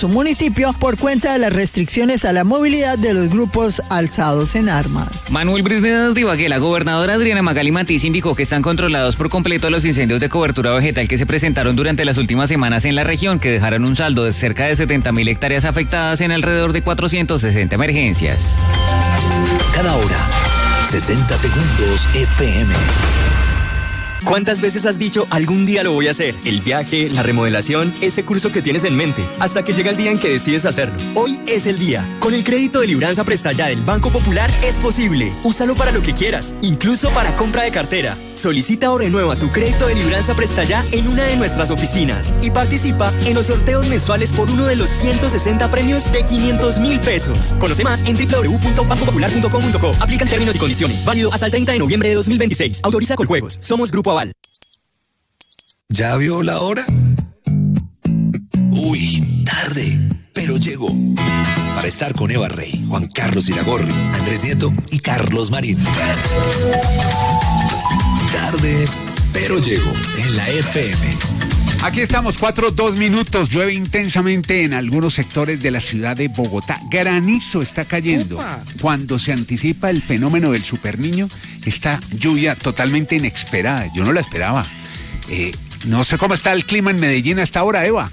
su municipio por cuenta de las restricciones a la movilidad de los grupos alzados en armas. Manuel Brisnedas de Ibagué, la gobernadora Adriana Magali Matiz indicó que están controlados por completo los incendios de cobertura vegetal que se presentaron durante las últimas semanas en la región, que dejaron un saldo de cerca de 70.000 hectáreas afectadas en alrededor de 460 emergencias. Cada hora, 60 segundos FM. ¿Cuántas veces has dicho algún día lo voy a hacer? El viaje, la remodelación, ese curso que tienes en mente, hasta que llega el día en que decides hacerlo. Hoy es el día. Con el crédito de Libranza Presta Ya del Banco Popular es posible. Úsalo para lo que quieras, incluso para compra de cartera. Solicita o renueva tu crédito de Libranza Presta Ya en una de nuestras oficinas y participa en los sorteos mensuales por uno de los 160 premios de 500.000 pesos. Conoce más en www.bancopopular.com.co. Aplican términos y condiciones. Válido hasta el 30 de noviembre de 2026. Autoriza Coljuegos. Somos Grupo Aval. ¿Ya vio la hora? Uy, tarde, pero llegó. Para estar con Eva Rey, Juan Carlos Iragorri, Andrés Nieto y Carlos Marín. Tarde, pero llegó en la FM. Aquí estamos, 4:02. Llueve intensamente en algunos sectores de la ciudad de Bogotá. Granizo está cayendo. ¡Opa! Cuando se anticipa el fenómeno del superniño, esta lluvia totalmente inesperada. Yo no la esperaba. No sé cómo está el clima en Medellín a esta hora, Eva.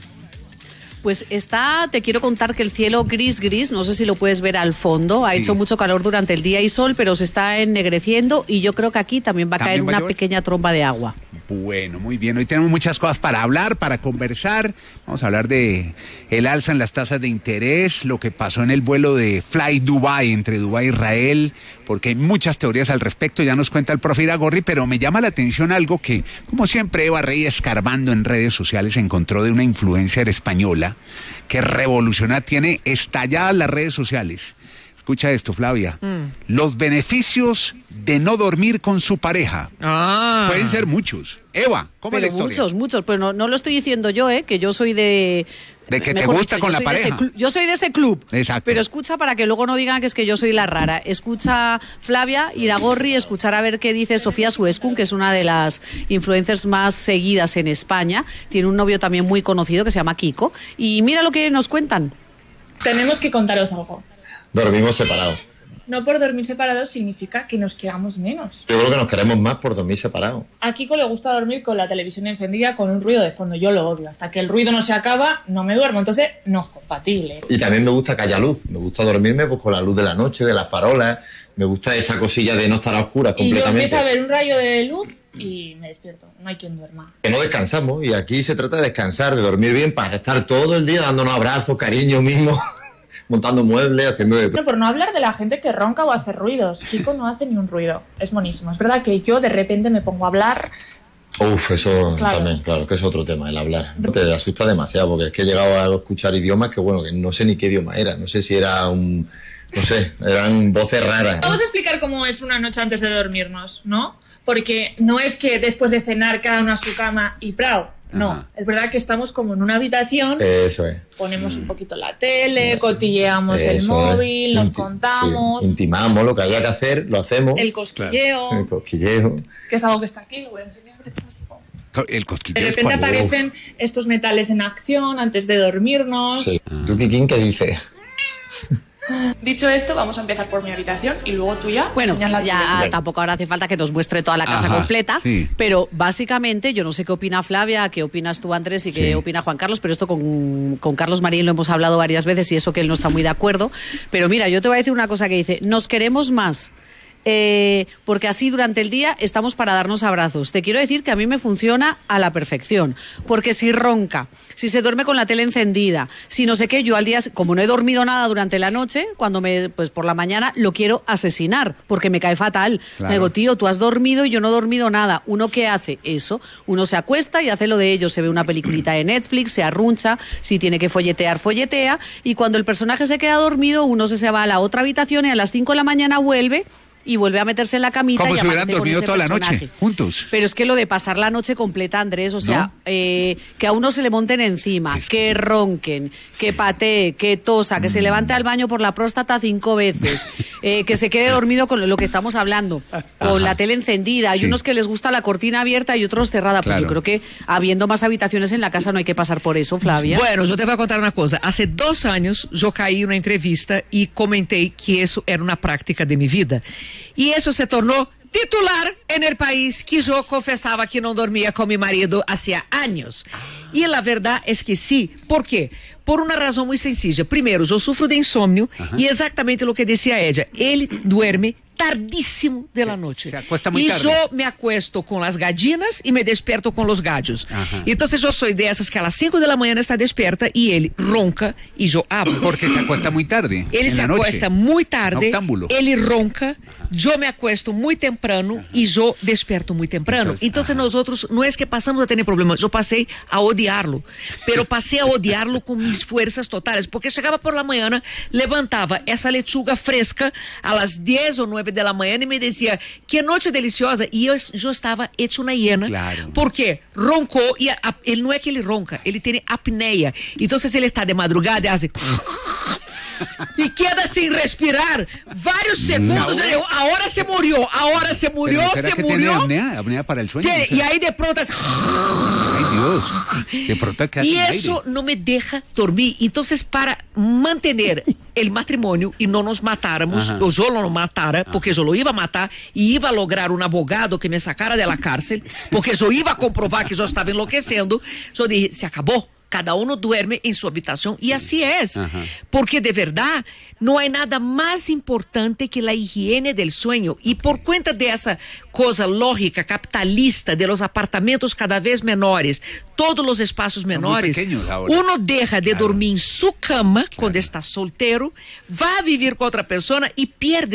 Pues te quiero contar que el cielo gris, no sé si lo puedes ver al fondo, ha hecho mucho calor durante el día y sol, pero se está ennegreciendo y yo creo que aquí también va a caer una pequeña tromba de agua. Bueno, muy bien, hoy tenemos muchas cosas para hablar, para conversar. Vamos a hablar de el alza en las tasas de interés, lo que pasó en el vuelo de Fly Dubai, entre Dubái e Israel, porque hay muchas teorías al respecto, ya nos cuenta el profe Iragorri, pero me llama la atención algo que, como siempre, Eva Rey, escarbando en redes sociales, encontró de una influencer española que revoluciona, tiene estalladas las redes sociales. Escucha esto, Flavia. Los beneficios de no dormir con su pareja. Pueden ser muchos. Eva, ¿cómo es la historia? Muchos, pero no lo estoy diciendo yo, que yo soy de... De que te gusta con la pareja. Yo soy de ese club. Exacto. Pero escucha para que luego no digan que es que yo soy la rara. Escucha Flavia, Iragorri, escuchar a ver qué dice Sofía Suescun, que es una de las influencers más seguidas en España. Tiene un novio también muy conocido que se llama Kiko. Y mira lo que nos cuentan. Tenemos que contaros algo. Dormimos separados. No por dormir separados significa que nos queramos menos. Yo creo que nos queremos más por dormir separados. A Kiko le gusta dormir con la televisión encendida con un ruido de fondo. Yo lo odio. Hasta que el ruido no se acaba, no me duermo. Entonces, no es compatible. Y también me gusta que haya luz. Me gusta dormirme pues, con la luz de la noche, de las farolas. Me gusta esa cosilla de no estar a oscuras completamente. Y yo empiezo a ver un rayo de luz y me despierto. No hay quien duerma. Que no descansamos. Y aquí se trata de descansar, de dormir bien, para estar todo el día dándonos abrazos, cariño mismo. Montando muebles, haciendo de todo. Pero por no hablar de la gente que ronca o hace ruidos. Kiko no hace ni un ruido. Es monísimo. Es verdad que yo de repente me pongo a hablar. Uf, eso también, claro, que es otro tema, el hablar. Te asusta demasiado, porque es que he llegado a escuchar idiomas que, bueno, que no sé ni qué idioma era. No sé si era no sé, eran voces raras. Vamos a explicar cómo es una noche antes de dormirnos, ¿no? Porque no es que después de cenar cada uno a su cama y prao. No, ajá. Es verdad que estamos como en una habitación. Eso es. Ponemos un poquito la tele, cotilleamos el móvil, nos contamos. Sí. Intimamos lo que haya que hacer, lo hacemos. El cosquilleo. Claro. El cosquilleo. Que es algo que está aquí, lo voy a enseñar. El cosquilleo. De repente aparecen estos metales en acción antes de dormirnos. Sí. ¿Tú, Kikín, qué dices? Dicho esto, vamos a empezar por mi habitación y luego tú ya. Bueno, ya tampoco ahora hace falta que nos muestre toda la casa completa, sí. Pero básicamente, yo no sé qué opina Flavia, qué opinas tú, Andrés, y qué opina Juan Carlos, pero esto con Carlos Marín lo hemos hablado varias veces y eso que él no está muy de acuerdo. Pero mira, yo te voy a decir una cosa que dice, nos queremos más. Porque así durante el día estamos para darnos abrazos. Te quiero decir que a mí me funciona a la perfección, porque si ronca, si se duerme con la tele encendida, si no sé qué, yo al día, como no he dormido nada durante la noche, pues por la mañana lo quiero asesinar, porque me cae fatal. Claro. Me digo, tío, tú has dormido y yo no he dormido nada. ¿Uno qué hace? Eso. Uno se acuesta y hace lo de ellos, se ve una peliculita de Netflix, se arruncha, si tiene que folletear, folletea, y cuando el personaje se queda dormido, uno se va a la otra habitación y a las 5 de la mañana vuelve y vuelve a meterse en la camita. Como y si hubieran dormido toda personaje. La noche juntos. Pero es que lo de pasar la noche completa, Andrés, o sea, que a uno se le monten encima, que ronquen, que patee, que tosa, que se levante al baño por la próstata 5 veces, que se quede dormido con lo que estamos hablando, con la tele encendida. Hay unos que les gusta la cortina abierta y otros cerrada. Pues yo creo que habiendo más habitaciones en la casa no hay que pasar por eso, Flavia. Bueno, yo te voy a contar una cosa. Hace 2 años yo caí en una entrevista y comenté que eso era una práctica de mi vida. Y eso se tornó titular en el país que yo confesaba que no dormía con mi marido hacía años. Y la verdad es que sí. ¿Por qué? Por una razón muy sencilla. Primero, yo sufro de insomnio y exactamente lo que decía ella. Él duerme tardísimo de la noche. Se acuesta muy tarde. Y yo me acuesto con las gallinas y me despierto con los gallos. Entonces yo soy de esas que a las 5 de la mañana está despierta y él ronca y yo hablo. Porque se acuesta muy tarde. Él se acuesta muy tarde, Noctámbulo. él ronca, yo me acuesto muy temprano y yo despierto muy temprano. Entonces nosotros no es que pasamos a tener problemas, yo pasé a odiarlo, pero pasé a odiarlo con mis fuerzas totales, porque llegaba por la mañana, levantaba esa lechuga fresca a las 10 o 9 de la mañana y me decía, qué noche deliciosa, y yo estaba hecho una hiena, porque roncó, y él no es que él ronca, él tiene apnea, entonces él está de madrugada y hace... y queda sin respirar varios segundos. Ahora se murió. ¿Será que tiene apnea para el sueño? Y ahí de pronto... Ay, Dios. De pronto queda y sin eso aire. no me deja dormir. Entonces, para mantener el matrimonio y no nos matáramos, o yo no lo matara, porque yo lo iba a matar y iba a lograr un abogado que me sacara de la cárcel, porque yo iba a comprobar que yo estaba enloqueciendo, yo dije, se acabó. Cada uno duerme en su habitación y así es. Porque de verdad no hay nada más importante que la higiene del sueño. Y por cuenta de esa cosa lógica, capitalista, de los apartamentos cada vez menores, todos los espacios menores, uno deja de dormir en su cama cuando está soltero, va a vivir con otra persona y pierde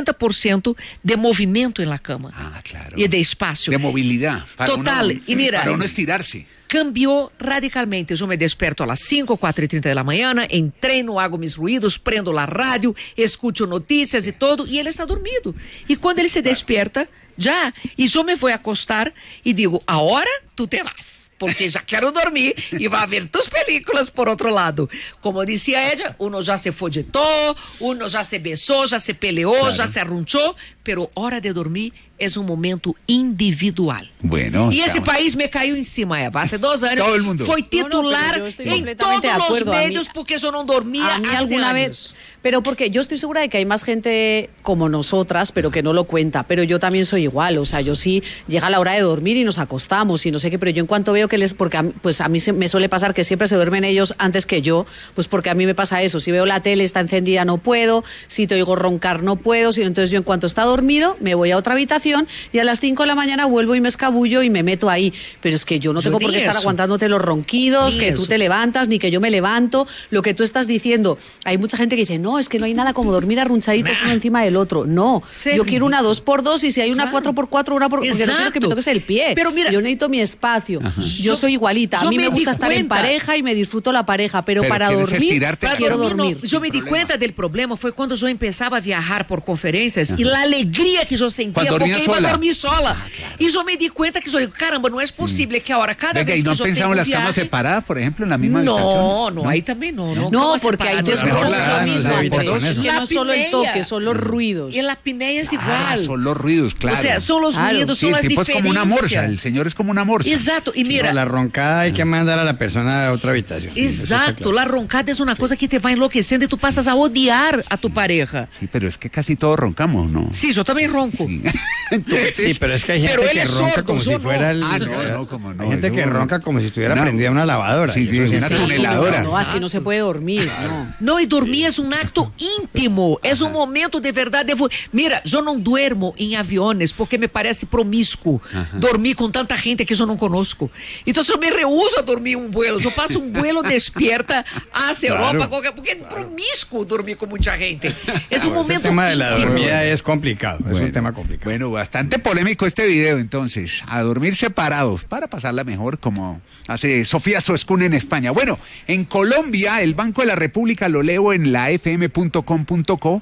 50% de movimiento en la cama. Y de espacio. De movilidad. Total. Y mira, para uno estirarse. Cambió radicalmente. Yo me desperto a las 5, 4:30 de la mañana, entreno, hago mis ruidos, prendo la radio, escucho noticias y todo, y él está dormido. Y cuando él se despierta, ya, y yo me voy a acostar y digo, ahora tú te vas, porque ya quiero dormir y va a ver tus películas por otro lado. Como decía ella, uno ya se folletó, uno ya se besó, ya se peleó, ya se arrunchó, pero hora de dormir es un momento individual. Bueno. Y ese país me cayó encima, Eva. Hace 2 años todo el mundo fue titular en todos los medios porque yo no dormía hace alguna años. vez. Pero porque yo estoy segura de que hay más gente como nosotras, pero que no lo cuenta. Pero yo también soy igual. O sea, yo sí llega la hora de dormir y nos acostamos y no sé qué. Pero yo en cuanto veo que porque a mí me suele pasar que siempre se duermen ellos antes que yo, pues porque a mí me pasa eso. Si veo la tele está encendida no puedo, si te oigo roncar no puedo. Entonces yo en cuanto está dormido me voy a otra habitación y a las 5 de la mañana vuelvo y me escabullo y me meto ahí. Pero es que yo no tengo por qué estar aguantándote los ronquidos, que tú te levantas, ni que yo me levanto. Lo que tú estás diciendo, hay mucha gente que dice, no, es que no hay nada como dormir arrunchaditos uno encima del otro. No, yo quiero una 2x2 y si hay una 4x4, una por... porque no quiero que me toques el pie. Pero mira, yo necesito mi espacio. Yo soy igualita. A mí me gusta estar en pareja y me disfruto la pareja, pero para dormir, quiero dormir. Yo me di cuenta del problema fue cuando yo empezaba a viajar por conferencias y la alegría que yo sentía porque iba a dormir sola. Y yo me di cuenta que yo digo, caramba, no es posible que ahora cada vez ¿y no que yo pensamos las camas separadas, por ejemplo, en la misma habitación? No, ahí también no. No, porque ahí te escuchas lo mismo. Es que no es solo el toque, son los ruidos. Y en la apnea es igual. Son los ruidos, claro. O sea, son los ruidos, son las diferencias. Es como una morsa, el señor es como una morsa. Exacto, y mira. La roncada hay que mandar a la persona a otra habitación. Exacto, la roncada es una cosa que te va enloqueciendo y tú pasas a odiar a tu pareja. Sí, pero es que casi todos roncamos, ¿no? Sí, yo también ronco. Sí. Entonces, sí, pero es que hay gente que ronca sordo, como si fuera el... como no. Hay gente que ronca como si estuviera prendida una lavadora. Sí, una tuneladora. No, así no se puede dormir, No, y dormir es un acto íntimo, es un momento de verdad. Mira, yo no duermo en aviones porque me parece promíscuo dormir con tanta gente que yo no conozco. Entonces yo me rehúso a dormir un vuelo. Yo paso un vuelo despierta hacia Europa porque es promíscuo dormir con mucha gente. Es un momento. El tema de la dormida es complicado, es un tema complicado. Bueno, bastante polémico este video entonces. A dormir separados para pasarla mejor, como hace Sofía Soescún en España. Bueno, en Colombia, el Banco de la República, lo leo en la fm.com.co,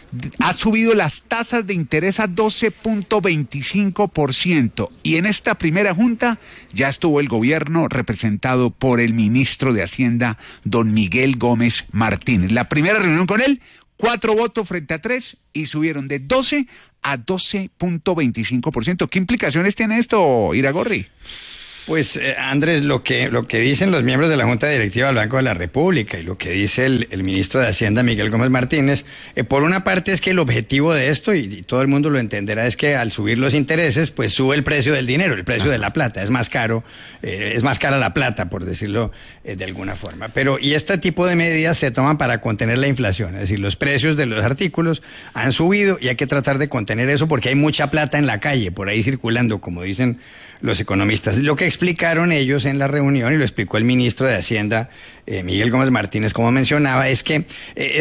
ha subido las tasas de interés a 12.25%. Y en esta primera junta ya estuvo el gobierno representado por el ministro de Hacienda, don Miguel Gómez Martínez. La primera reunión con él, 4 votos frente a 3 y subieron de 12 a 12.25%. ¿Qué implicaciones tiene esto, Iragorri? Pues, Andrés, lo que dicen los miembros de la Junta Directiva del Banco de la República y lo que dice el ministro de Hacienda, Miguel Gómez Martínez, por una parte es que el objetivo de esto, y todo el mundo lo entenderá, es que al subir los intereses, pues sube el precio del dinero, el precio de la plata. Es más caro, es más cara la plata, por decirlo de alguna forma. Y este tipo de medidas se toman para contener la inflación. Es decir, los precios de los artículos han subido y hay que tratar de contener eso porque hay mucha plata en la calle, por ahí circulando, como dicen los economistas. Lo que explicaron ellos en la reunión, y lo explicó el ministro de Hacienda, Miguel Gómez Martínez, como mencionaba, es que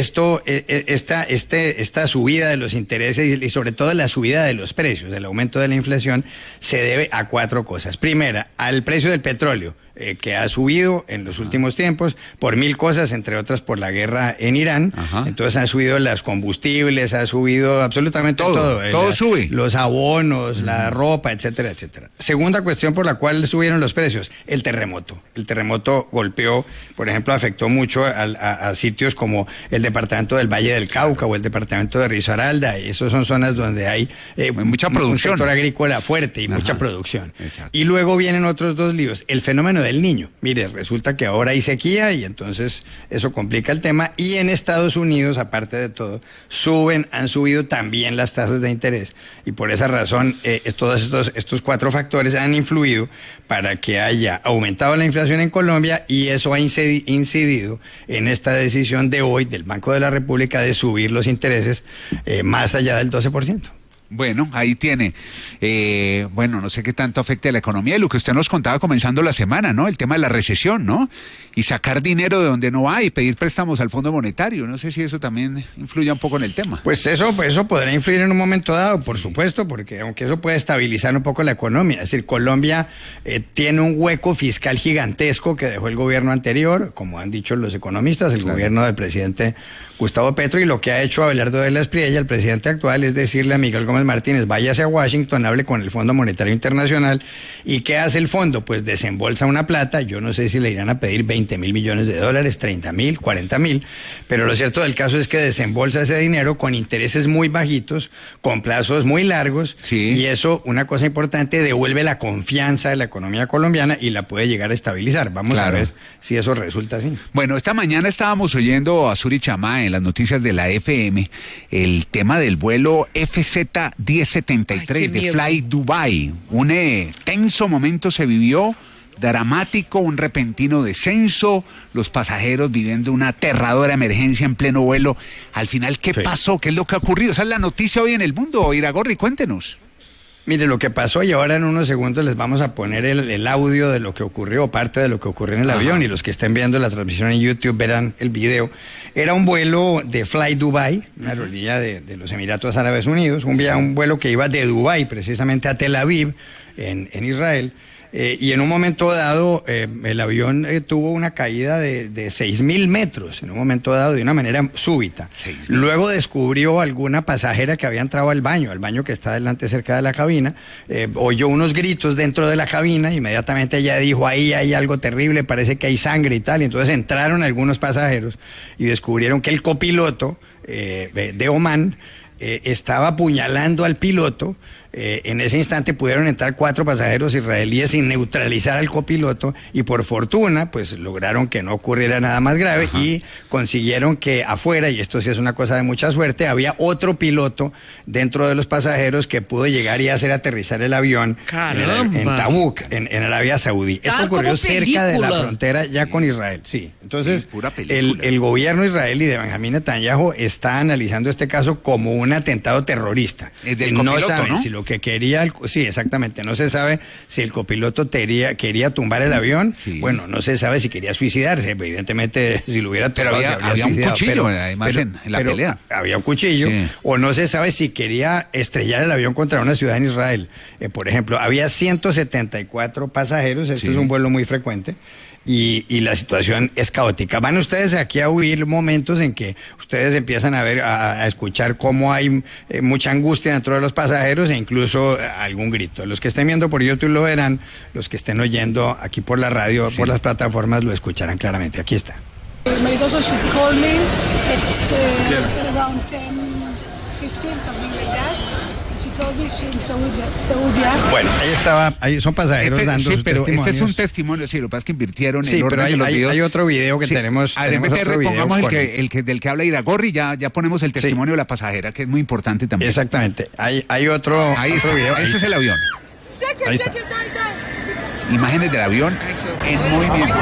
esta subida de los intereses y sobre todo la subida de los precios, el aumento de la inflación, se debe a 4 cosas. Primera, al precio del petróleo, que ha subido en los últimos tiempos por 1000 cosas, entre otras por la guerra en Irán. Entonces han subido los combustibles, ha subido absolutamente todo. Todo sube. Los abonos, la ropa, etcétera, etcétera. Segunda cuestión por la cual subieron los precios, el terremoto. El terremoto golpeó, por ejemplo, afectó mucho a sitios como el departamento del Valle del Cauca o el departamento de Risaralda. Esas son zonas donde hay mucha producción, un sector agrícola fuerte y mucha producción. Exacto. Y luego vienen otros 2 líos. El fenómeno del Niño. Mire, resulta que ahora hay sequía y entonces eso complica el tema. Y en Estados Unidos, aparte de todo, han subido también las tasas de interés. Y por esa razón, todos estos 4 factores han influido para que haya aumentado la inflación en Colombia, y eso ha incidido en esta decisión de hoy del Banco de la República de subir los intereses más allá del 12%. Bueno, ahí tiene. No sé qué tanto afecte a la economía y lo que usted nos contaba comenzando la semana, ¿no? El tema de la recesión, ¿no? Y sacar dinero de donde no hay, pedir préstamos al Fondo Monetario. No sé si eso también influye un poco en el tema. Pues eso podrá influir en un momento dado, por supuesto, porque aunque eso puede estabilizar un poco la economía. Es decir, Colombia tiene un hueco fiscal gigantesco que dejó el gobierno anterior, como han dicho los economistas, el gobierno del presidente Gustavo Petro, y lo que ha hecho Abelardo de la Espriella, el presidente actual, es decirle a Miguel Gómez Martínez, váyase a Washington, hable con el Fondo Monetario Internacional. ¿Y qué hace el fondo? Pues desembolsa una plata. Yo no sé si le irán a pedir 20.000 millones de dólares, 30.000, 40.000, pero lo cierto del caso es que desembolsa ese dinero con intereses muy bajitos, con plazos muy largos, y eso, una cosa importante, devuelve la confianza de la economía colombiana y la puede llegar a estabilizar. Vamos a ver si eso resulta así. Bueno, esta mañana estábamos oyendo a Suri Chamá en las noticias de la FM el tema del vuelo FZ-1073 de Fly Dubai. Un tenso momento se vivió, dramático, un repentino descenso, los pasajeros viviendo una aterradora emergencia en pleno vuelo. Al final, ¿qué pasó? ¿Qué es lo que ha ocurrido? Esa es la noticia hoy en el mundo. Iragorri, cuéntenos. Mire, lo que pasó, y ahora en unos segundos les vamos a poner el audio de lo que ocurrió, parte de lo que ocurrió en el avión, y los que estén viendo la transmisión en YouTube verán el video. Era un vuelo de Fly Dubai, una aerolínea de los Emiratos Árabes Unidos, un vuelo que iba de Dubái precisamente a Tel Aviv, en Israel. Y en un momento dado el avión tuvo una caída de 6.000 metros, en un momento dado, de una manera súbita. Luego descubrió alguna pasajera que había entrado al baño que está delante cerca de la cabina, oyó unos gritos dentro de la cabina, inmediatamente ella dijo, ahí hay algo terrible, parece que hay sangre y tal, y entonces entraron algunos pasajeros y descubrieron que el copiloto de Oman estaba apuñalando al piloto. En ese instante pudieron entrar 4 pasajeros israelíes sin neutralizar al copiloto, y por fortuna pues lograron que no ocurriera nada más grave. Y consiguieron que afuera, y esto sí es una cosa de mucha suerte, había otro piloto dentro de los pasajeros que pudo llegar y hacer aterrizar el avión en Tabuk, en Arabia Saudí. Esto ocurrió cerca de la frontera ya con Israel. Sí, entonces el gobierno israelí de Benjamín Netanyahu está analizando este caso como un atentado terrorista. No saben si lo que quería, sí, exactamente, no se sabe si el copiloto quería tumbar el avión, bueno, no se sabe si quería suicidarse, evidentemente si lo hubiera tumbado, pero había un cuchillo, además en la pelea. Había un cuchillo, o no se sabe si quería estrellar el avión contra una ciudad en Israel. Por ejemplo, había 174 pasajeros, esto es un vuelo muy frecuente, y la situación es caótica. Van ustedes aquí a oír momentos en que ustedes empiezan a escuchar cómo hay mucha angustia dentro de los pasajeros e incluso algún grito. Los que estén viendo por YouTube lo verán, los que estén oyendo aquí por la radio, por las plataformas, lo escucharán claramente. Aquí está. Bueno, ahí son pasajeros dando sus pero testimonios. Este es un testimonio, sí, lo que pasa es que invirtieron en orden de los videos. Hay otro video que tenemos. Además, repongamos del que habla Iragorri, ya ponemos el testimonio de la pasajera, que es muy importante también. Exactamente. Hay otro video. Ese es el avión. Ahí está. Imágenes del avión en movimiento.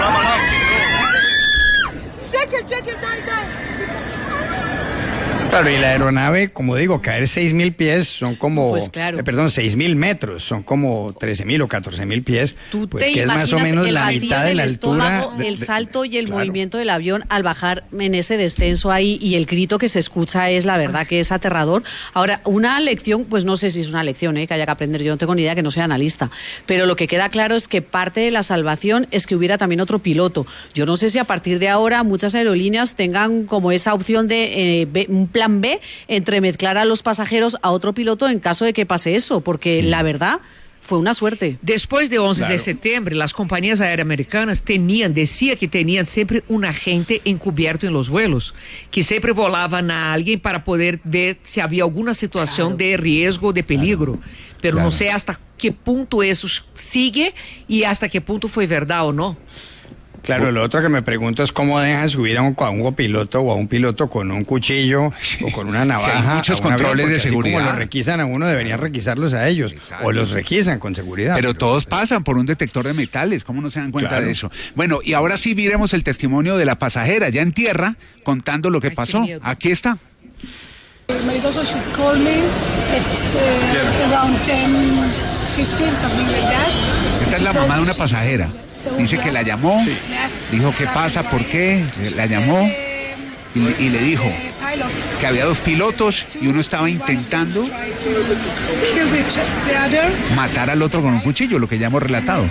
Claro, y la aeronave, como digo, caer 6.000 pies son como, pues claro. 6.000 metros, son como 13.000 o 14.000 pies, pues que es más o menos la mitad de la altura. El salto y el movimiento del avión al bajar en ese descenso ahí y el grito que se escucha es la verdad que es aterrador. Ahora, una lección, pues no sé si es una lección que haya que aprender, yo no tengo ni idea, que no sea analista, pero lo que queda claro es que parte de la salvación es que hubiera también otro piloto. Yo no sé si a partir de ahora muchas aerolíneas tengan como esa opción de un plan B, entremezclar a los pasajeros a otro piloto en caso de que pase eso, porque la verdad fue una suerte. Después de 11 de septiembre, las compañías aéreas americanas decía que tenían siempre un agente encubierto en los vuelos, que siempre volaban a alguien para poder ver si había alguna situación de riesgo, de peligro. Pero no sé hasta qué punto eso sigue y hasta qué punto fue verdad o no. Claro, lo otro que me pregunto es cómo dejan subir a un copiloto o a un piloto con un cuchillo o con una navaja. Sí, hay muchos controles de seguridad. Como los requisan a uno, deberían requisarlos a ellos. Exacto. O los requisan con seguridad. Pero todos pasan por un detector de metales. ¿Cómo no se dan cuenta de eso? Bueno, y ahora sí miremos el testimonio de la pasajera ya en tierra contando lo que pasó. Aquí está. Esta es la mamá de una pasajera. Dice que la llamó, dijo qué pasa, por qué, la llamó y le dijo que había dos pilotos y uno estaba intentando matar al otro con un cuchillo, lo que ya hemos relatado.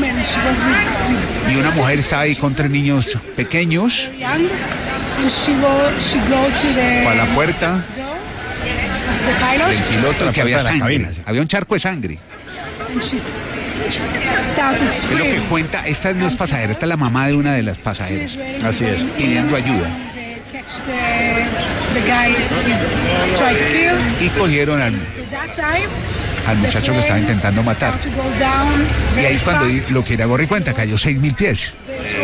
Y una mujer estaba ahí con 3 niños pequeños. Fue a la puerta del piloto, que había sangre, había un charco de sangre. Es lo que cuenta, esta no es pasajera, esta es la mamá de una de las pasajeras. Así es. Pidiendo ayuda. Y cogieron al muchacho que estaba intentando matar. Y ahí es cuando lo que Iragorri cuenta, cayó 6.000 pies.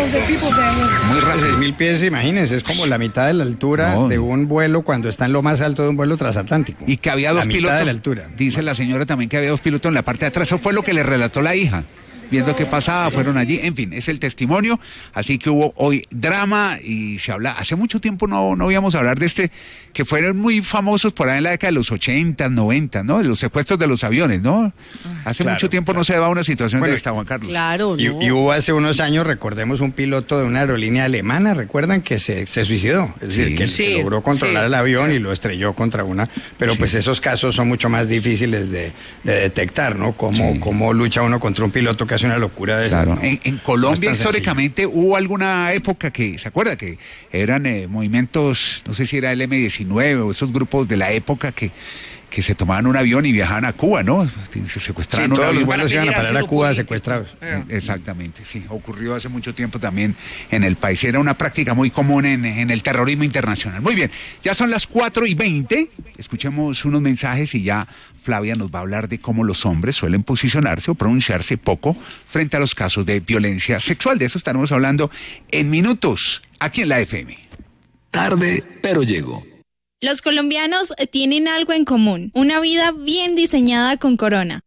Muy rápido. 6.000 pies, imagínense, es como la mitad de la altura de un vuelo cuando está en lo más alto de un vuelo transatlántico. Y que había dos pilotos. La mitad de la altura. Dice la señora también que había 2 pilotos en la parte de atrás. Eso fue lo que le relató la hija. Viendo qué pasaba, fueron allí, en fin, es el testimonio, así que hubo hoy drama y se habla, hace mucho tiempo no íbamos a hablar de que fueron muy famosos por ahí en la década de los 80, 90, ¿no? De los secuestros de los aviones, ¿no? Hace mucho tiempo no se daba una situación de esta, Juan Carlos. Claro, no. Y hubo hace unos años, recordemos, un piloto de una aerolínea alemana, ¿recuerdan? Que se suicidó, es decir, que logró controlar el avión y lo estrelló contra una, pero pues esos casos son mucho más difíciles de detectar, ¿no? Cómo lucha uno contra un piloto que hace una locura de claro. eso. ¿No? En Colombia históricamente hubo alguna época que, ¿se acuerda? Que eran movimientos, no sé si era el M-19 o esos grupos de la época que se tomaban un avión y viajaban a Cuba, ¿no? Se secuestraban un avión. Los vuelos iban a parar a Cuba secuestrados. Exactamente, sí. Ocurrió hace mucho tiempo también en el país. Era una práctica muy común en el terrorismo internacional. Muy bien, ya son las 4:20. Escuchemos unos mensajes y ya Flavia nos va a hablar de cómo los hombres suelen posicionarse o pronunciarse poco frente a los casos de violencia sexual. De eso estaremos hablando en minutos, aquí en la FM. Tarde, pero llego. Los colombianos tienen algo en común, una vida bien diseñada con Corona.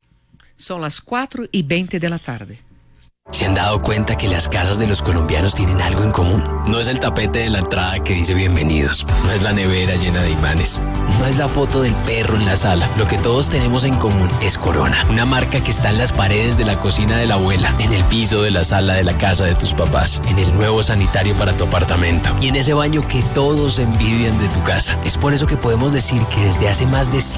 Son las 4:20 de la tarde. ¿Se han dado cuenta que las casas de los colombianos tienen algo en común? No es el tapete de la entrada que dice bienvenidos, no es la nevera llena de imanes, no es la foto del perro en la sala. Lo que todos tenemos en común es Corona, una marca que está en las paredes de la cocina de la abuela, en el piso de la sala de la casa de tus papás, en el nuevo sanitario para tu apartamento y en ese baño que todos envidian de tu casa. Es por eso que podemos decir que desde hace más de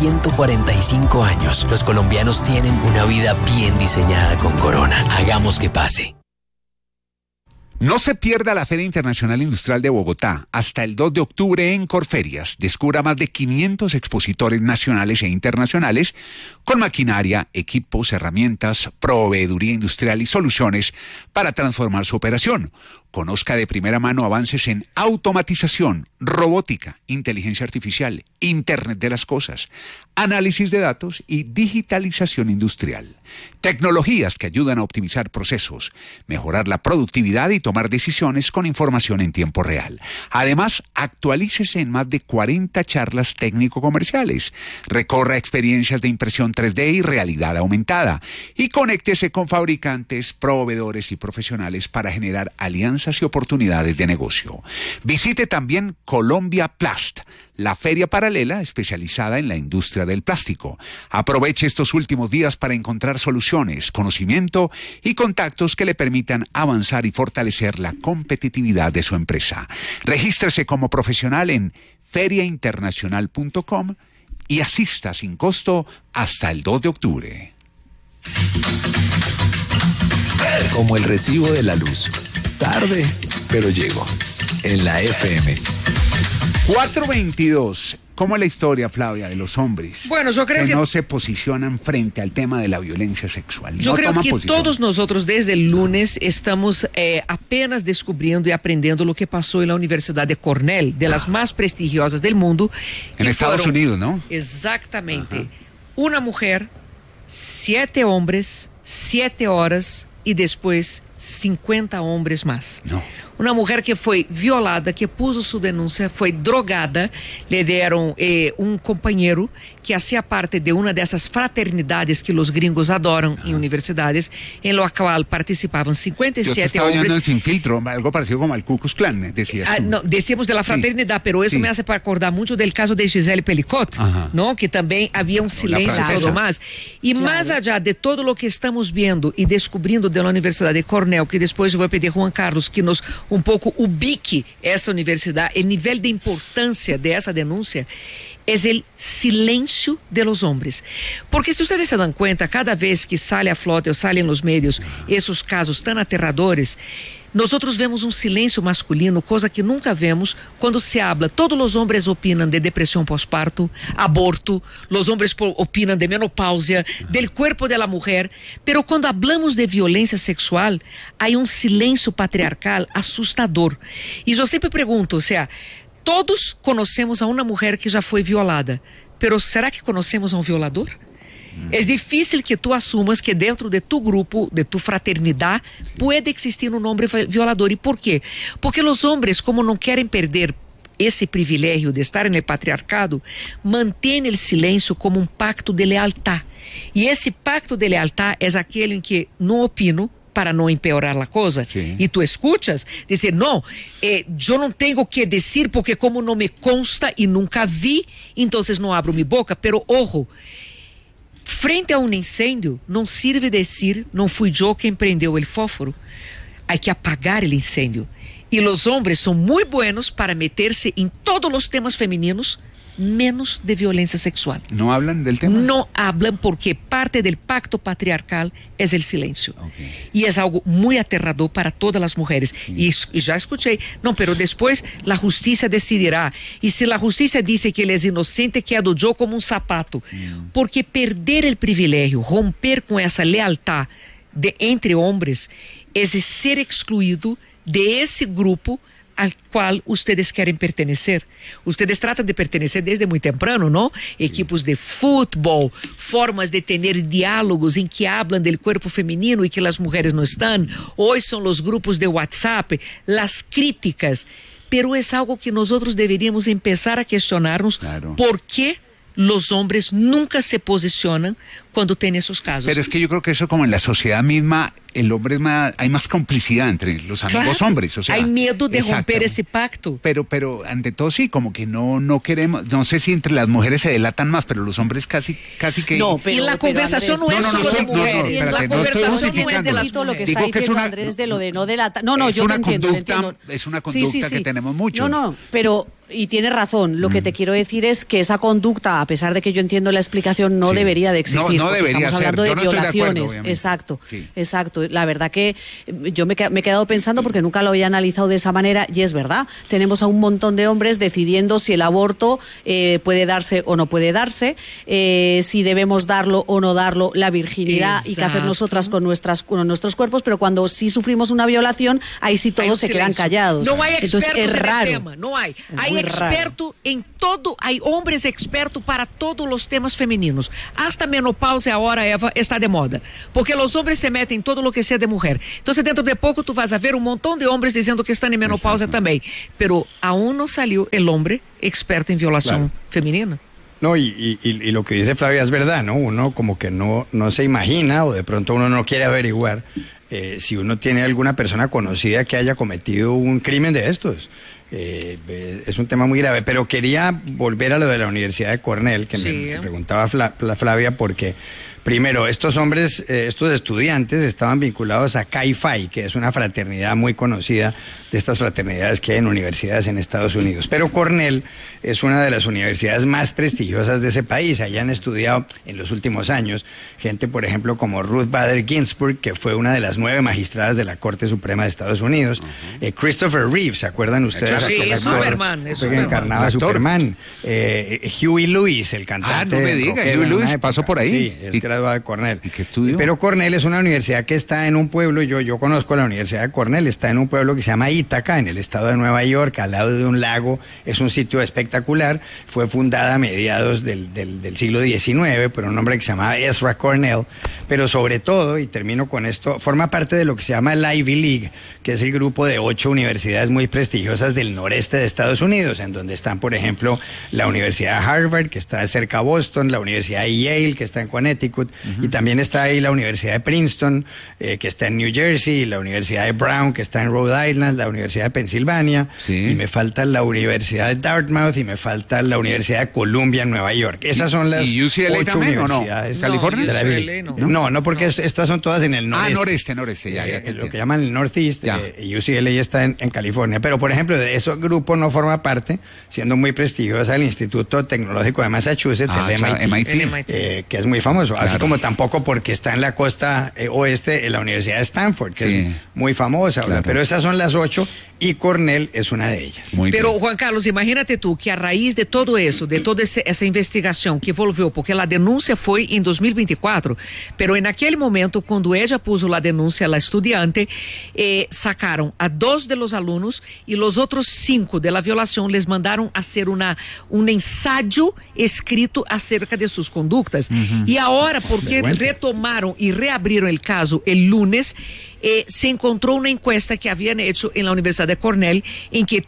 145 años, los colombianos tienen una vida bien diseñada con Corona. Hagamos que pase. No se pierda la Feria Internacional Industrial de Bogotá. Hasta el 2 de octubre en Corferias. Descubra más de 500 expositores nacionales e internacionales con maquinaria, equipos, herramientas, proveeduría industrial y soluciones para transformar su operación. Conozca de primera mano avances en automatización, robótica, inteligencia artificial, Internet de las cosas, análisis de datos y digitalización industrial. Tecnologías que ayudan a optimizar procesos, mejorar la productividad y tomar decisiones con información en tiempo real. Además, actualícese en más de 40 charlas técnico-comerciales. Recorra experiencias de impresión 3D y realidad aumentada. Y conéctese con fabricantes, proveedores y profesionales para generar alianzas y oportunidades de negocio. Visite también Colombia Plast, la feria paralela especializada en la industria del plástico. Aproveche estos últimos días para encontrar soluciones, conocimiento y contactos que le permitan avanzar y fortalecer la competitividad de su empresa. Regístrese como profesional en feriainternacional.com y asista sin costo hasta el 2 de octubre. Como el recibo de la luz. Tarde, pero llego. En la FM. 4:22. ¿Cómo es la historia, Flavia, de los hombres? Bueno, yo creo que no se posicionan frente al tema de la violencia sexual? Yo creo que todos nosotros desde el lunes estamos apenas descubriendo y aprendiendo lo que pasó en la Universidad de Cornell, de las más prestigiosas del mundo. En Estados Unidos, ¿no? Exactamente. Ajá. Una mujer, 7 hombres, 7 horas y después 50 hombres más. No. Una mujer que foi violada, que puso su denuncia, foi drogada, le dieron un compañero que hacía parte de una de esas fraternidades que los gringos adoran en universidades, en lo cual participaban 57 hombres. Yo estaba el Sin Filtro, algo parecido como al Ku Klux Klan, decías tú. No, decíamos de la fraternidad, sí, pero eso me hace acordar mucho del caso de Gisele Pelicot, ¿no? Que también había un silencio y todo más. Y más allá de todo lo que estamos viendo y descubriendo de la Universidad de Cornell, que después voy a pedir a Juan Carlos que nos un poco ubique esa universidad, el nivel de importancia de esa denuncia, es el silencio de los hombres. Porque si ustedes se dan cuenta, cada vez que sale a flote o salen en los medios esos casos tan aterradores, nosotros vemos un silencio masculino, cosa que nunca vemos cuando se habla. Todos los hombres opinan de depresión postparto, aborto, los hombres opinan de menopausia, del cuerpo de la mujer, pero cuando hablamos de violencia sexual, hay un silencio patriarcal asustador. Y yo siempre pregunto, o sea, todos conocemos a una mujer que ya fue violada, pero ¿será que conocemos a un violador? Es difícil que tú asumas que dentro de tu grupo, de tu fraternidad, puede existir un hombre violador. ¿Y por qué? Porque los hombres, como no quieren perder ese privilegio de estar en el patriarcado, mantienen el silencio como un pacto de lealtad. Y ese pacto de lealtad es aquel en que no opino para no empeorar la cosa. Sí. Y tú escuchas, dice, no, yo no tengo que decir porque como no me consta y nunca vi, entonces no abro mi boca. Pero ojo, frente a un incendio, não sirve decir, não fui yo quem prendeu el fósforo. Hay que apagar el incendio. Y los hombres son muy buenos para meterse en todos los temas femeninos, menos de violencia sexual. ¿No hablan del tema? No hablan porque parte del pacto patriarcal es el silencio. Okay. Y es algo muy aterrador para todas las mujeres. Sí. Y ya escuché, no, pero después la justicia decidirá. Y si la justicia dice que él es inocente, quedo yo como un zapato. Porque perder el privilegio, romper con esa lealtad entre hombres, es ser excluido de ese grupo al cual ustedes quieren pertenecer. Ustedes tratan de pertenecer desde muy temprano, ¿no? Equipos de fútbol, formas de tener diálogos en que hablan del cuerpo femenino y que las mujeres no están. Hoy son los grupos de WhatsApp, las críticas. Pero es algo que nosotros deberíamos empezar a cuestionarnos. Claro. ¿Por qué los hombres nunca se posicionan cuando tienen esos casos? Pero es que yo creo que eso, como en la sociedad misma, el hombre es más, hay más complicidad entre los amigos hombres. O sea, hay miedo de romper ese pacto. Pero ante todo sí, como que no queremos, no sé si entre las mujeres se delatan más, pero los hombres casi que... No, pero, y la conversación no es solo de mujeres. La conversación no es de las mujeres. Lo que está diciendo Andrés de lo de no delatar. No, yo te entiendo. Es una conducta que tenemos mucho. No, pero... Y tienes razón, lo que te quiero decir es que esa conducta, a pesar de que yo entiendo la explicación, no debería de existir. no debería estamos hablando ser. de Yo no estoy de violaciones. acuerdo, Exacto, sí. exacto. La verdad que yo me he quedado pensando porque nunca lo había analizado de esa manera y es verdad. Tenemos a un montón de hombres decidiendo si el aborto puede darse o no puede darse, si debemos darlo o no darlo, la virginidad. Exacto. Y qué hacer nosotras con nuestros cuerpos, pero cuando sí sufrimos una violación, ahí sí todos se quedan callados. No hay expertos. Entonces, es raro. En el tema, no hay. Hay experto en todo, hay hombres expertos para todos los temas femeninos. Hasta menopausia ahora, Eva, está de moda. Porque los hombres se meten en todo lo que sea de mujer. Entonces, dentro de poco, tú vas a ver un montón de hombres diciendo que están en menopausia también. Pero aún no salió el hombre experto en violación femenina. No, y lo que dice Flavia es verdad, ¿no? Uno como que no se imagina o de pronto uno no quiere averiguar si uno tiene alguna persona conocida que haya cometido un crimen de estos. Es un tema muy grave, pero quería volver a lo de la Universidad de Cornell, que me preguntaba Flavia, porque primero, estos hombres, estos estudiantes estaban vinculados a Chi Phi, que es una fraternidad muy conocida de estas fraternidades que hay en universidades en Estados Unidos. Pero Cornell es una de las universidades más prestigiosas de ese país. Allá han estudiado en los últimos años gente, por ejemplo, como Ruth Bader Ginsburg, que fue una de las 9 magistradas de la Corte Suprema de Estados Unidos. Christopher Reeve, ¿se acuerdan ustedes? Sí, es Superman. Que encarnaba a Superman. Huey Lewis, el cantante. No me diga, Huey Lewis pasó por ahí. Sí, es graduado de Cornell. ¿Y qué estudió? Pero Cornell es una universidad que está en un pueblo, yo conozco la Universidad de Cornell, está en un pueblo que se llama Ítaca, en el estado de Nueva York, al lado de un lago. Es un sitio espectacular. Fue fundada a mediados del siglo XIX por un hombre que se llamaba Ezra Cornell. Pero sobre todo, y termino con esto, forma parte de lo que se llama la Ivy League, que es el grupo de 8 universidades muy prestigiosas del noreste de Estados Unidos, en donde están, por ejemplo, la Universidad de Harvard, que está cerca a Boston, la Universidad de Yale, que está en Connecticut, y también está ahí la Universidad de Princeton, que está en New Jersey, la Universidad de Brown, que está en Rhode Island, la Universidad de Pensilvania, y me falta la Universidad de Dartmouth, y me falta la Universidad de Columbia en Nueva York. Esas son las ¿Y UCLA 8 también, universidades. ¿o no? ¿California? De la Ivy League. No, porque estas son todas en el noreste. Noreste, ya. Lo que llaman el Northeast, y UCLA está en California. Pero, por ejemplo, de ese grupo no forma parte, siendo muy prestigiosa, el Instituto Tecnológico de Massachusetts, el MIT. Que es muy famoso. Claro. Así como tampoco porque está en la costa oeste, en la Universidad de Stanford, que es muy famosa. Claro. Pero esas son las 8 y Cornell es una de ellas. Pero, Juan Carlos, imagínate tú que a raíz de todo eso, de toda esa investigación que envolveu, porque la denuncia fue en 2024, pero en aquel momento, cuando ella puso la denuncia a la estudiante, sacaron a 2 de los alumnos y los otros 5 de la violación les mandaron hacer un ensayo escrito acerca de sus conductas. Y ahora, porque retomaron y reabrieron el caso el lunes, se encontró una encuesta que habían hecho en la Universidad de Cornell en que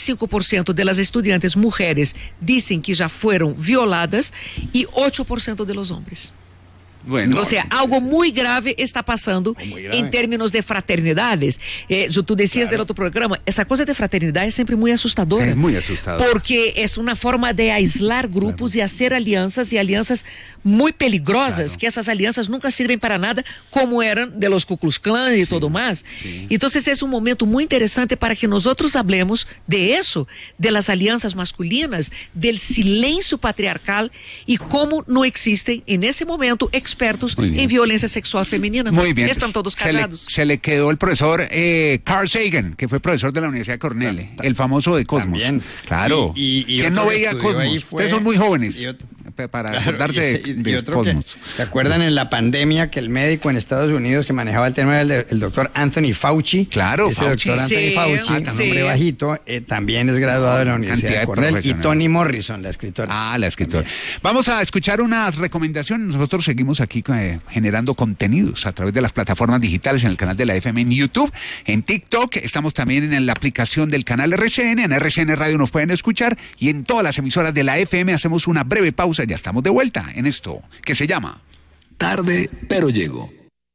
35% de las estudiantes mujeres dicen que ya fueron violadas y 8% de los hombres. Bueno, o sea, algo muy grave está pasando en términos de fraternidades. Tú decías del otro programa, esa cosa de fraternidad es siempre muy asustadora. Es muy asustadora. Porque es una forma de aislar grupos y hacer alianzas muy peligrosas, que esas alianzas nunca sirven para nada, como eran de los Ku Klux Klan y todo más. Entonces es un momento muy interesante para que nosotros hablemos de eso, de las alianzas masculinas, del silencio patriarcal y cómo no existen en ese momento expertos en violencia sexual femenina. Muy bien. Están todos callados. Se le quedó el profesor Carl Sagan, que fue profesor de la Universidad de Cornell, el famoso de Cosmos. También. Claro. ¿Quién no veía Cosmos? Ustedes son muy jóvenes para acordarse de Cosmos. ¿Se acuerdan en la pandemia que el médico en Estados Unidos que manejaba el tema era el doctor Anthony Fauci? Claro, ese doctor Anthony Fauci, un hombre bajito, también es graduado de la Universidad de Cornell. Y Toni Morrison, la escritora. La escritora. Vamos a escuchar unas recomendaciones. Nosotros seguimos aquí generando contenidos a través de las plataformas digitales, en el canal de la FM, en YouTube, en TikTok. Estamos también en la aplicación del canal RCN. En RCN Radio nos pueden escuchar y en todas las emisoras de la FM. Hacemos una breve pausa. Ya estamos de vuelta en esto que se llama Tarde, pero llego.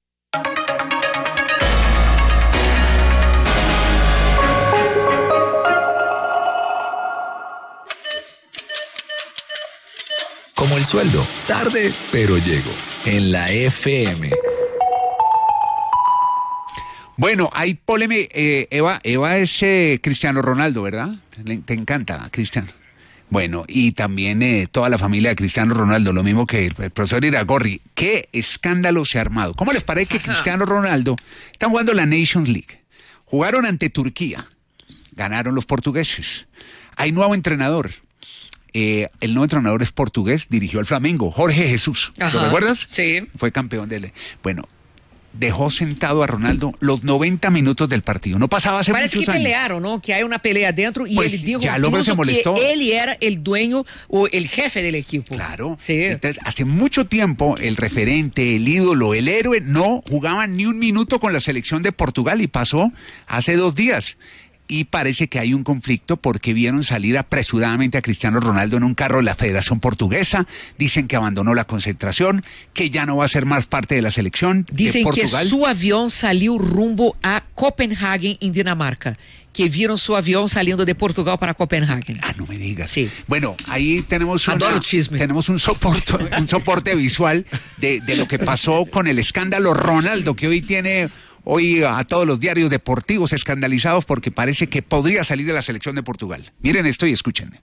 Como el sueldo, tarde, pero llego. En la FM. Bueno, hay polémica. Eva es Cristiano Ronaldo, ¿verdad? Te encanta, Cristiano. Bueno, y también toda la familia de Cristiano Ronaldo, lo mismo que el profesor Iragorri. ¿Qué escándalo se ha armado? ¿Cómo les parece que Cristiano Ronaldo están jugando la Nations League? Jugaron ante Turquía, ganaron los portugueses. Hay nuevo entrenador. El nuevo entrenador es portugués, dirigió al Flamengo, Jorge Jesús. ¿Lo recuerdas? Sí. Fue campeón Bueno, dejó sentado a Ronaldo los 90 minutos del partido. No pasaba hace Parece muchos que años. pelearon, ¿no? Que hay una pelea dentro y Pues él dijo ya el hombre se molestó. que él era el dueño o el jefe del equipo. Claro. Sí. Entonces, hace mucho tiempo el referente, el ídolo, el héroe no jugaba ni un minuto con la selección de Portugal y pasó hace 2 días. Y parece que hay un conflicto porque vieron salir apresuradamente a Cristiano Ronaldo en un carro de la Federación Portuguesa. Dicen que abandonó la concentración, que ya no va a ser más parte de la selección Dicen de Portugal. que su avión salió rumbo a Copenhague, en Dinamarca. Que vieron su avión saliendo de Portugal para Copenhague. Ah, no me digas. Sí. Bueno, ahí tenemos Tenemos un soporte visual de lo que pasó con el escándalo Ronaldo, que hoy tiene a todos los diarios deportivos escandalizados porque parece que podría salir de la selección de Portugal. Miren esto y escuchen.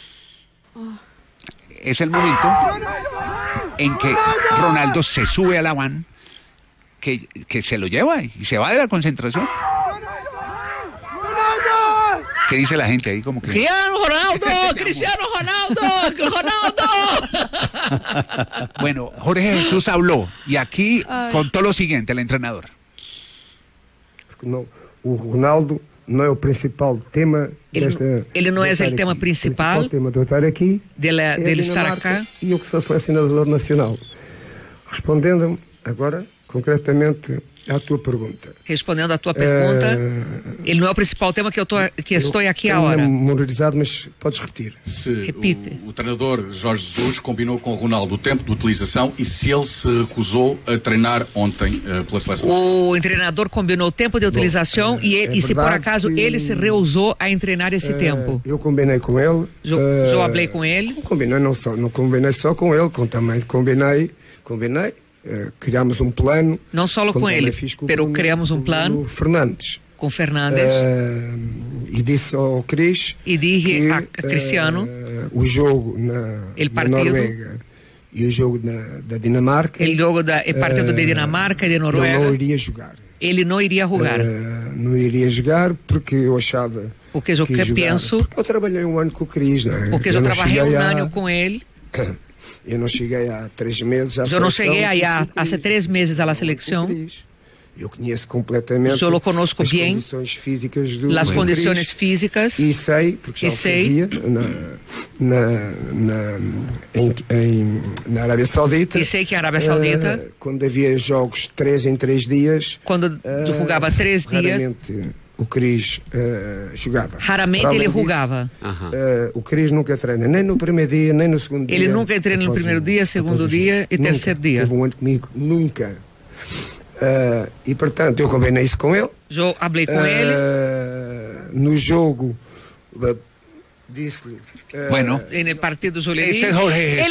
Es el momento en que Ronaldo se sube a la van, que se lo lleva y se va de la concentración. ¿Qué dice la gente ahí? Como que... ¡Cristiano Ronaldo! ¡Cristiano Ronaldo! ¡Ronaldo! Bueno, Jorge Jesús habló y aquí contó lo siguiente, el entrenador. No, o Ronaldo não é o principal tema ele não é o tema principal. O tema de eu estar aqui dele estar acá. E eu que sou selecionador nacional. Respondendo agora concretamente à tua pergunta. Respondendo à tua pergunta, ele não é o principal tema que estou aqui agora. Memorizado, mas podes repetir. Repite. O treinador Jorge Jesus combinou com o Ronaldo o tempo de utilização e se ele se recusou a treinar ontem pela seleção. O treinador combinou o tempo de utilização e se por acaso ele se rehusou a treinar esse tempo. Eu combinei com ele. Eu falei com ele. Não combinei só com ele, também combinei. Criamos um plano. Não só com ele, pero criamos um plano. Fernandes. Com Fernandes. E disse ao Cris. E dije a Cristiano. O jogo na Noruega e o jogo da Dinamarca. O jogo partido de Dinamarca e de Noruega. Ele não iria jogar. Ele não iria jogar. Não iria jogar porque eu achava. Porque eu penso. Porque eu trabalhei um ano com o Cris, não é? Porque eu trabalhei um ano com ele. Eu não cheguei há 3 meses à seleção. Eu não cheguei há 3 meses à seleção. Eu conheço completamente as condições físicas do as condições físicas. E sei, porque já o fazia na Arábia Saudita. E sei que a Arábia Saudita, quando havia jogos 3 em 3 dias, quando jogava 3 dias, o Cris jogava. Raramente ele jogava. O Cris nunca treina, nem no primeiro dia, nem no segundo dia. Ele nunca treina no primeiro dia, segundo dia e terceiro dia. Teve um ano comigo, nunca. E portanto, eu combinei isso com ele. Eu falei com ele. No jogo, disse-lhe. Bueno, en el partido yo le dije, él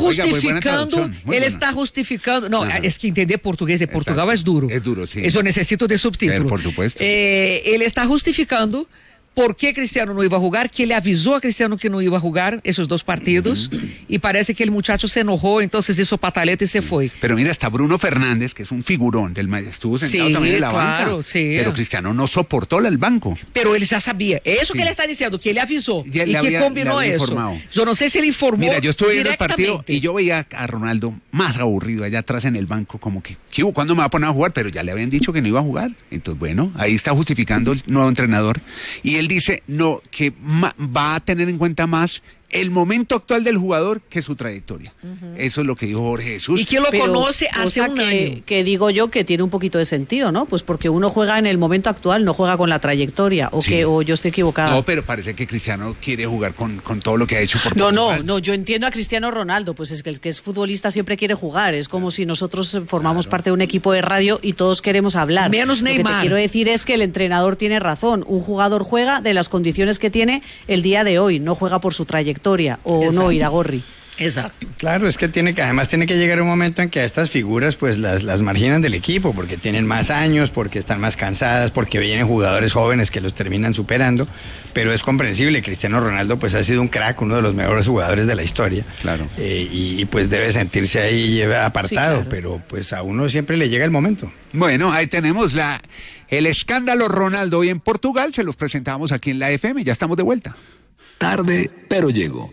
está justificando, no, es que entender portugués de Portugal es duro. Es duro, sí. Eso necesito de subtítulos. Por supuesto. Él está justificando por que Cristiano não ia jogar, que ele avisou a Cristiano que não ia jogar esses 2 partidos, e parece que el muchacho se enojó, entonces hizo pataleta y se fue. Pero mira, está Bruno Fernández, que es un figurón, estuvo sentado también en la banca, pero Cristiano no soportó el banco. Pero él ya sabía, eso que él está diciendo, que él avisó y que combinó eso. Yo no sé si él informó. Mira, yo estuve viendo el partido y yo veía a Ronaldo más aburrido allá atrás en el banco, como que, ¿cuándo me va a poner a jugar? Pero ya le habían dicho que no iba a jugar. Entonces, bueno, ahí está justificando el nuevo entrenador. Y él dice que va a tener en cuenta más el momento actual del jugador que su trayectoria. Eso es lo que dijo Jorge Jesús. Y que lo conoce hace un año. Que digo yo que tiene un poquito de sentido, ¿no? Pues porque uno juega en el momento actual, no juega con la trayectoria. O yo estoy equivocada. No, pero parece que Cristiano quiere jugar con todo lo que ha hecho por Portugal. No, yo entiendo a Cristiano Ronaldo, pues es que el que es futbolista siempre quiere jugar. Es como si nosotros formamos parte de un equipo de radio y todos queremos hablar. Menos Neymar. Lo que te quiero decir es que el entrenador tiene razón. Un jugador juega de las condiciones que tiene el día de hoy, no juega por su trayectoria. ¿O no, Iragorri? Exacto. Claro, es que además tiene que llegar un momento en que a estas figuras pues las marginan del equipo, porque tienen más años, porque están más cansadas, porque vienen jugadores jóvenes que los terminan superando, pero es comprensible. Cristiano Ronaldo pues ha sido un crack, uno de los mejores jugadores de la historia. Claro. Y pues debe sentirse ahí apartado, sí, claro. Pero pues a uno siempre le llega el momento. Bueno, ahí tenemos el escándalo Ronaldo hoy en Portugal, se los presentamos aquí en la FM, ya estamos de vuelta. Tarde, pero llego.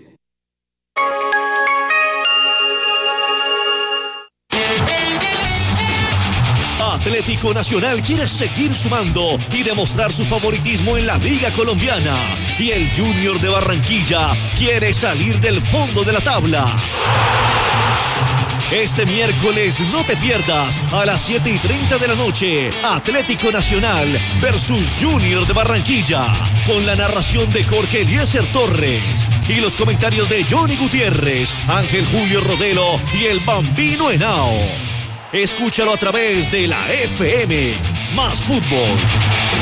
Atlético Nacional quiere seguir sumando y demostrar su favoritismo en la Liga Colombiana. Y el Junior de Barranquilla quiere salir del fondo de la tabla. Este miércoles no te pierdas a las 7:30 de la noche Atlético Nacional versus Junior de Barranquilla, con la narración de Jorge Eliezer Torres y los comentarios de Johnny Gutiérrez, Ángel Julio Rodelo y el Bambino Henao. Escúchalo a través de la FM. Más fútbol.